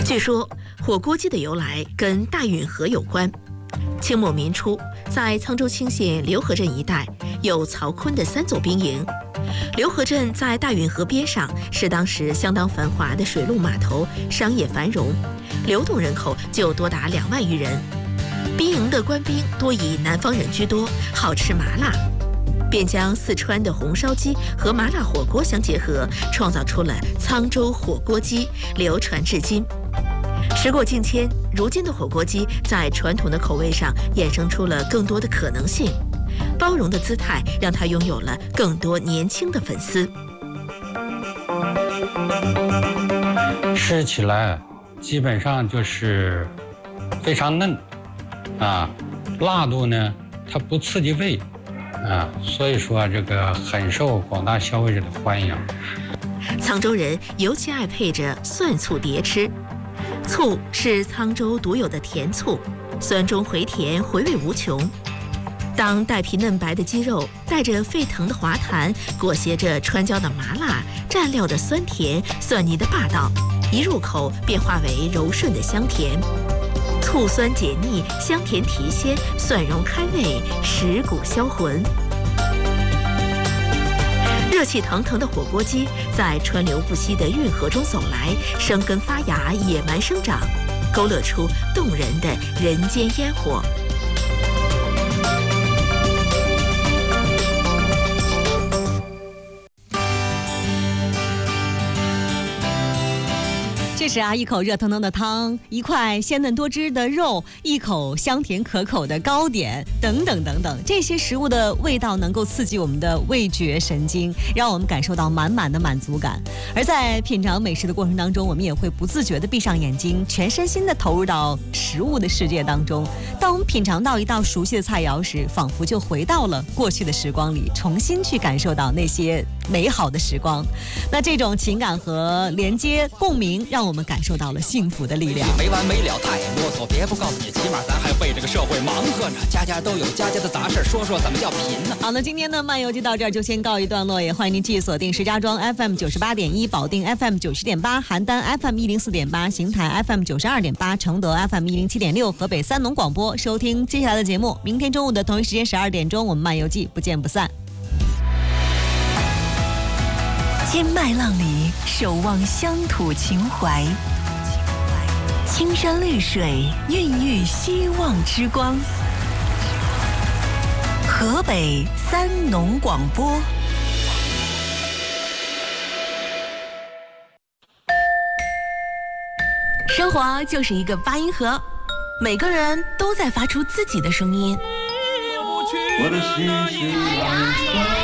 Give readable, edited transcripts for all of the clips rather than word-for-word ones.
据说火锅鸡的由来跟大运河有关。清末民初，在沧州清县浏河镇一带有曹锟的3座兵营。浏河镇在大运河边上，是当时相当繁华的水陆码头，商业繁荣，流动人口就多达2万余人。兵营的官兵多以南方人居多，好吃麻辣，便将四川的红烧鸡和麻辣火锅相结合，创造出了沧州火锅鸡，流传至今。时过境迁，如今的火锅鸡在传统的口味上衍生出了更多的可能性，包容的姿态让它拥有了更多年轻的粉丝。 吃起来基本上就是非常嫩啊，辣度呢它不刺激胃啊，所以说这个很受广大消费者的欢迎。 沧州人尤其爱配着蒜醋碟吃。醋是沧州独有的甜醋，酸中回甜，回味无穷。当带皮嫩白的鸡肉带着沸腾的滑弹，裹挟着川椒的麻辣，蘸料的酸甜，蒜泥的霸道，一入口便化为柔顺的香甜。醋酸解腻，香甜提鲜，蒜蓉开胃，食谷消魂。热气腾腾的火锅鸡在川流不息的运河中走来，生根发芽，野蛮生长，勾勒出动人的人间烟火。 这时啊，一口热腾腾的汤，一块鲜嫩多汁的肉，一口香甜可口的糕点，等等等等，这些食物的味道能够刺激我们的味觉神经，让我们感受到满满的满足感。而在品尝美食的过程当中，我们也会不自觉地闭上眼睛，全身心地投入到食物的世界当中。当我们品尝到一道熟悉的菜肴时，仿佛就回到了过去的时光里，重新去感受到那些美好的时光。那这种情感和连接共鸣，让我们感受到了幸福的力量。 没完没了，太啰嗦，别不告诉你，起码咱还为这个社会忙活呢。家家都有家家的杂事，说说怎么叫贫呢？ 好，那今天的漫游记到这儿就先告一段落，也欢迎您继续锁定石家庄 FM 98.1、保定 FM 90.8、邯郸 FM 104.8、邢台 FM 92.8、承德 FM 107.6、河北3农广播，收听接下来的节目。明天中午的同一时间12点钟，我们漫游记不见不散。 千麦浪里守望乡土情怀，青山绿水孕育希望之光。河北3农广播。生活就是一个八音盒，每个人都在发出自己的声音。我的心是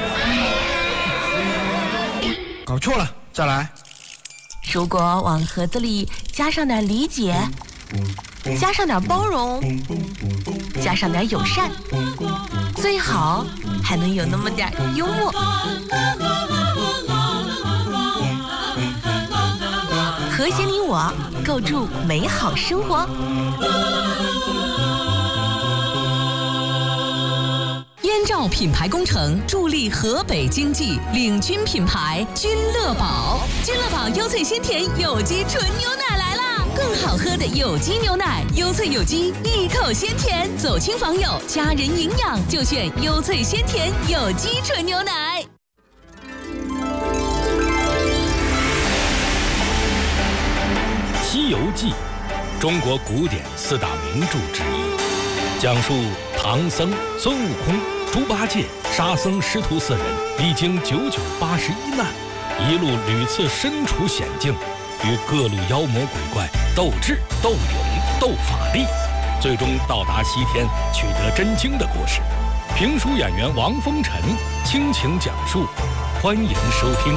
搞错了，再来。 如果往盒子里加上点理解，加上点包容，加上点友善，最好还能有那么点幽默。和谐你我，构筑美好生活。 燕赵品牌工程助力河北经济，领军品牌君乐宝。君乐宝优萃鲜甜有机纯牛奶来啦！更好喝的有机牛奶，优萃有机，一口鲜甜，走亲访友，家人营养就选优萃鲜甜有机纯牛奶。 《西游记》，中国古典4大名著之一，讲述唐僧、孙悟空、猪八戒、沙僧师徒4人历经9981难，一路屡次身处险境，与各路妖魔鬼怪斗智斗勇斗法力，最终到达西天取得真经的故事。评书演员王风尘倾情讲述，欢迎收听。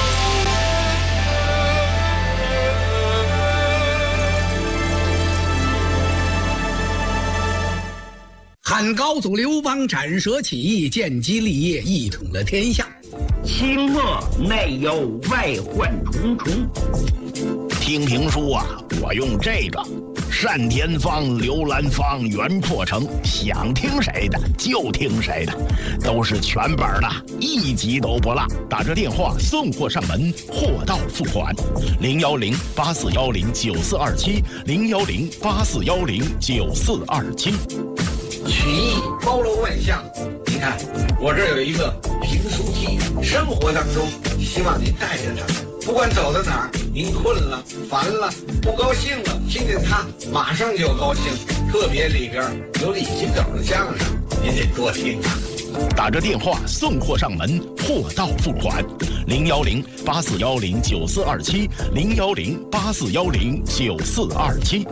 汉高祖刘邦斩蛇起义，建基立业，一统了天下。 清末内忧外患重重。听评书啊，我用这个单田芳、刘兰芳、袁阔成，想听谁的就听谁的，都是全本的，一集都不落。打这电话送货上门，货到付款。010-8410-9427，010-8410-9427。 曲艺包罗万象，你看我这有一个评书机，生活当中希望您带着它，不管走到哪儿，您困了、烦了、不高兴了，听见它马上就高兴。特别里边有李金斗的相声，您得多听啊。 打着电话送货上门，货到付款。010-8410-9427，010-8410-9427。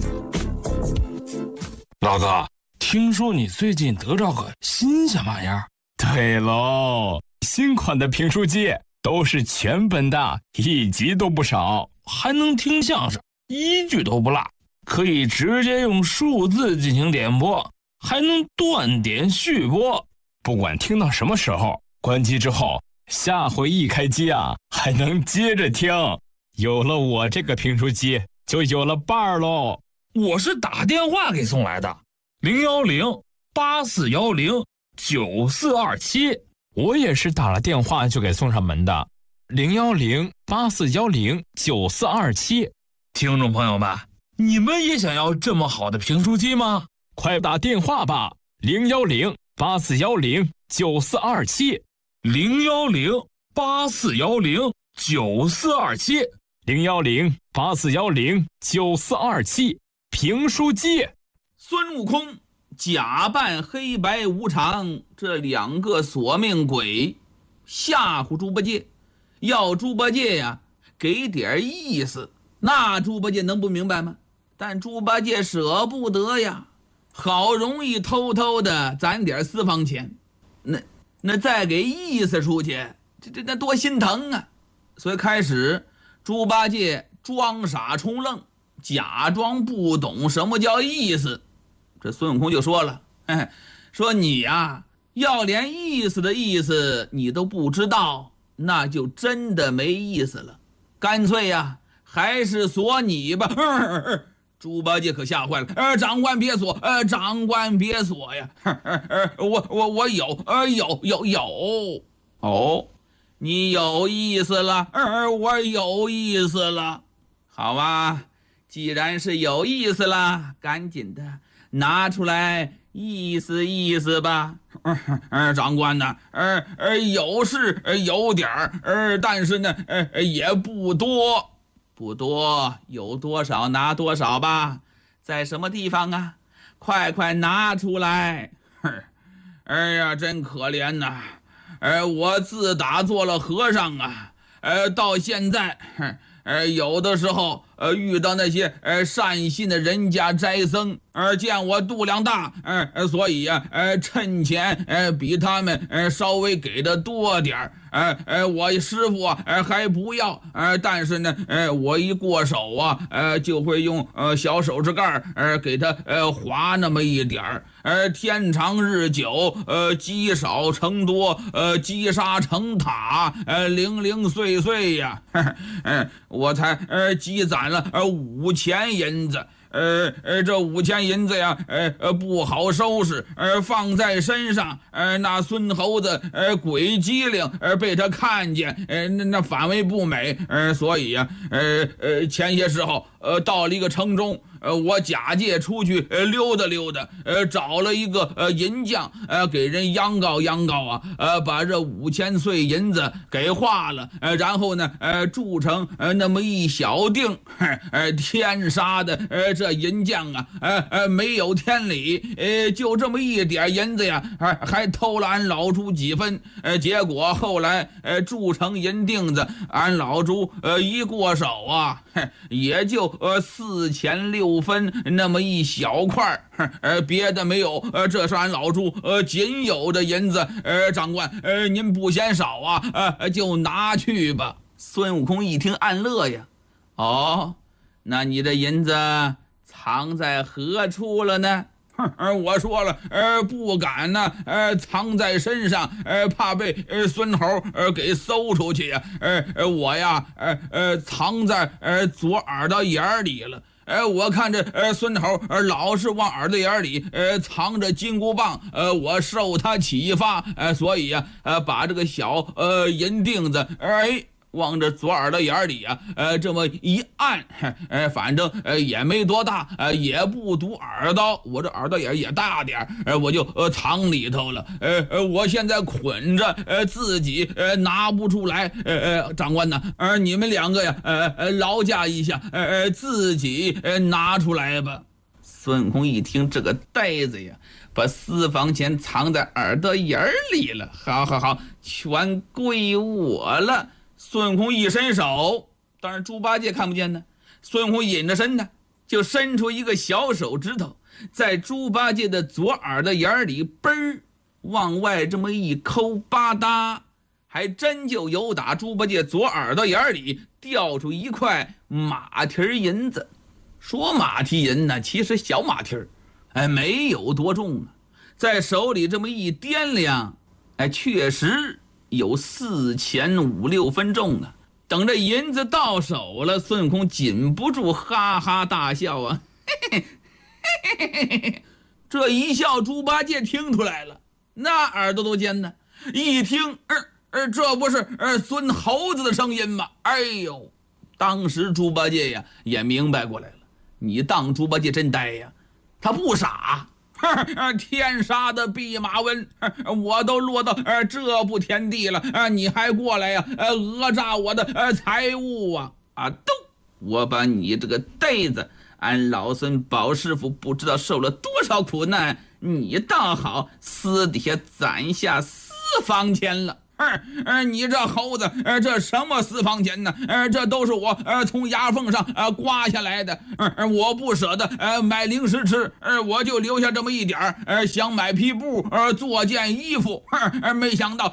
老哥，听说你最近得着个新鲜玩意儿？ 对喽，新款的评书机都是全本的，一集都不少， 还能听相声，一句都不落，可以直接用数字进行点播，还能断点续播。 不管听到什么时候，关机之后，下回一开机啊，还能接着听。有了我这个评书机，就有了伴儿喽。 我是打电话给送来的，010-8410-9427。 我也是打了电话就给送上门的，010-8410-9427。 听众朋友们，你们也想要这么好的评书机吗？ 快打电话吧，010-8410-9427， 010-8410-9427， 010-8410-9427。评书机。 孙悟空假扮黑白无常这两个索命鬼，吓唬猪八戒，要猪八戒呀给点意思。那猪八戒能不明白吗？但猪八戒舍不得呀，好容易偷偷的攒点私房钱，那再给意思出去，那多心疼啊！所以开始猪八戒装傻充愣，假装不懂什么叫意思。这孙悟空就说了，说你呀，要连意思的意思你都不知道，那就真的没意思了。干脆呀，还是锁你吧。猪八戒可吓坏了，长官别锁，长官别锁呀！我有，哦，你有意思了，我有意思了，好吧，既然是有意思了，赶紧的拿出来意思意思吧。长官呢，有是有点儿，但是呢，也不多。不多，有多少拿多少吧。在什么地方啊？快拿出来。哎呀，真可怜呐！我自打做了和尚啊，到现在，有的时候遇到那些善心的人家斋僧，见我度量大，所以啊，趁钱比他们稍微给的多点儿。我师傅啊，还不要，但是呢，我一过手啊，就会用小手指盖给他划那么一点儿。天长日久，积少成多，积沙成塔，零零碎碎呀，我才积攒了5000银子。这5000银子呀，不好收拾，放在身上，那孙猴子鬼机灵，被他看见，那反为不美，所以呀，前些时候到了一个城中，我假借出去溜达溜达，找了一个银匠，给人央告啊，把这5000碎银子给化了，然后呢，铸成那么一小锭，天杀的，这银匠啊，没有天理，就这么一点银子呀，还偷了俺老猪几分，结果后来铸成银锭子，俺老猪一过手啊，也就4钱6分那么一小块，别的没有，这是俺老猪仅有的银子，长官您不嫌少啊，就拿去吧。孙悟空一听暗乐呀，哦，那你的银子藏在何处了呢？我说了，不敢呢，藏在身上，怕被孙猴给搜出去呀。我呀，藏在左耳朵眼里了。 我看这孙猴老是往耳朵眼里藏着金箍棒，我受他启发，所以呀把这个小银锭子往这左耳朵眼里啊，这么一按，反正也没多大，也不堵耳朵，我这耳朵眼也大点，我就藏里头了。我现在捆着，自己拿不出来。长官呢，你们两个呀，劳驾一下，自己拿出来吧。孙悟空一听这个呆子呀，把私房钱藏在耳朵眼里了，好，全归我了。孙悟空一伸手，当然猪八戒看不见呢。孙悟空隐着身呢，就伸出一个小手指头，在猪八戒的左耳朵眼里嘣儿往外这么一抠，吧嗒，还真就有打猪八戒左耳朵眼里掉出一块马蹄银子。说马蹄银呢，其实小马蹄没有多重啊，在手里这么一掂量，确实有4钱5、6分重啊！等这银子到手了，孙悟空禁不住哈哈大笑啊！这一笑，猪八戒听出来了，那耳朵都尖呢，一听，这不是孙猴子的声音吗？哎呦！当时猪八戒呀也明白过来了，你当猪八戒真呆呀，他不傻。天杀的弼马温，我都落到这步田地了，你还过来呀讹诈我的财物啊！都我把你这个呆子，俺老孙宝师傅不知道受了多少苦难，你倒好，私底下攒下私房钱了。你这猴子，这什么私房钱呢？这都是我从牙缝上刮下来的。我不舍得买零食吃，我就留下这么一点想买匹布做件衣服。没想到